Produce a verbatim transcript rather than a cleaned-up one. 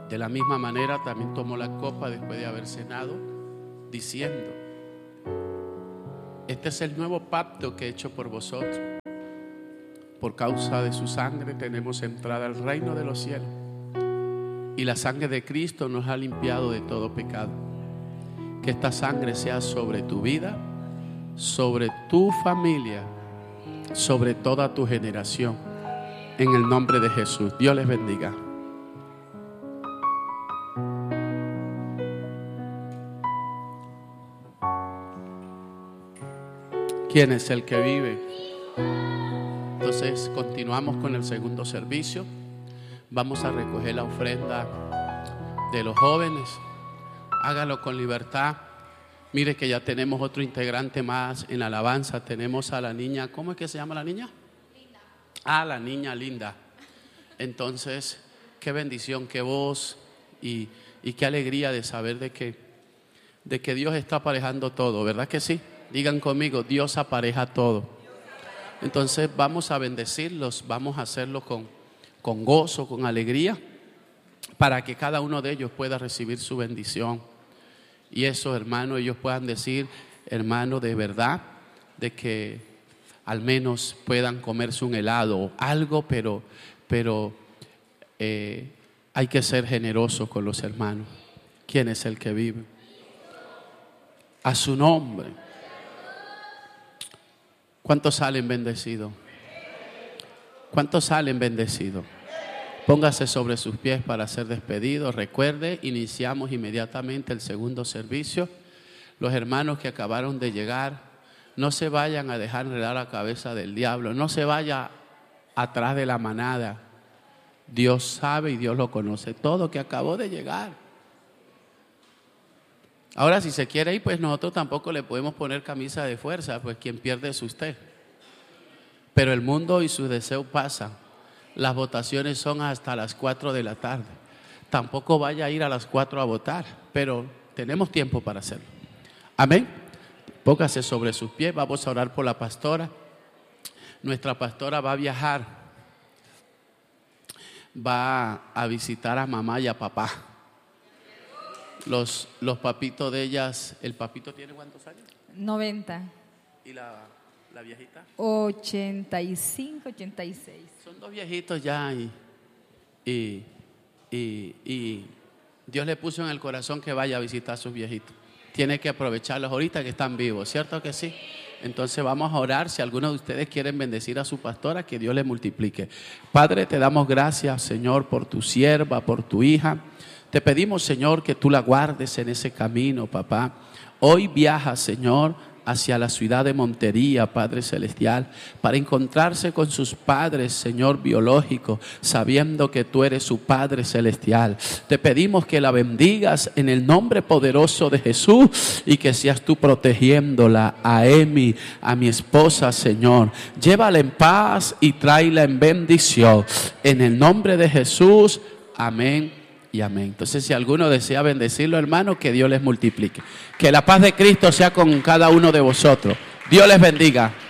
De la misma manera también tomó la copa después de haber cenado, diciendo: este es el nuevo pacto que he hecho por vosotros. Por causa de su sangre tenemos entrada al reino de los cielos, y la sangre de Cristo nos ha limpiado de todo pecado. Que esta sangre sea sobre tu vida, sobre tu familia, sobre toda tu generación, en el nombre de Jesús. Dios les bendiga. ¿Quién es el que vive? Entonces continuamos con el segundo servicio. Vamos a recoger la ofrenda de los jóvenes. Hágalo con libertad. Mire que ya tenemos otro integrante más en la alabanza. Tenemos a la niña, ¿cómo es que se llama la niña? Linda. Ah, la niña Linda. Entonces, qué bendición, qué voz y, y qué alegría de saber de que, de que Dios está aparejando todo, ¿verdad que sí? Digan conmigo, Dios apareja todo. Entonces vamos a bendecirlos, vamos a hacerlo con, con gozo, con alegría, para que cada uno de ellos pueda recibir su bendición. Y eso, hermano, ellos puedan decir, hermano, de verdad, de que al menos puedan comerse un helado o algo, pero, pero eh, hay que ser generosos con los hermanos. ¿Quién es el que vive? A su nombre. ¿Cuántos salen bendecidos? ¿Cuántos salen bendecidos? Póngase sobre sus pies para ser despedido. Recuerde, iniciamos inmediatamente el segundo servicio. Los hermanos que acabaron de llegar, no se vayan a dejar enredar la cabeza del diablo. No se vaya atrás de la manada. Dios sabe y Dios lo conoce todo, que acabó de llegar. Ahora, si se quiere ir, pues nosotros tampoco le podemos poner camisa de fuerza, pues quien pierde es usted. Pero el mundo y sus deseos pasan. Las votaciones son hasta las cuatro de la tarde. Tampoco vaya a ir a las cuatro a votar, pero tenemos tiempo para hacerlo. Amén. Póngase sobre sus pies. Vamos a orar por la pastora. Nuestra pastora va a viajar. Va a visitar a mamá y a papá. Los, los papitos de ellas, ¿el papito tiene cuántos años? noventa. ¿Y la, la viejita? ochenta y cinco, ochenta y seis. Son dos viejitos ya y, y, y, y Dios le puso en el corazón que vaya a visitar a sus viejitos. Tiene que aprovecharlos ahorita que están vivos, ¿cierto que sí? Entonces vamos a orar. Si alguno de ustedes quieren bendecir a su pastora, que Dios le multiplique. Padre, te damos gracias, Señor, por tu sierva, por tu hija. Te pedimos, Señor, que tú la guardes en ese camino, papá. Hoy viaja, Señor, hacia la ciudad de Montería, Padre Celestial, para encontrarse con sus padres, Señor, biológicos, sabiendo que tú eres su Padre Celestial. Te pedimos que la bendigas en el nombre poderoso de Jesús y que seas tú protegiéndola, a Emi, a mi esposa, Señor. Llévala en paz y tráela en bendición. En el nombre de Jesús, amén y amén. Entonces, si alguno desea bendecirlo, hermano, que Dios les multiplique. Que la paz de Cristo sea con cada uno de vosotros. Dios les bendiga.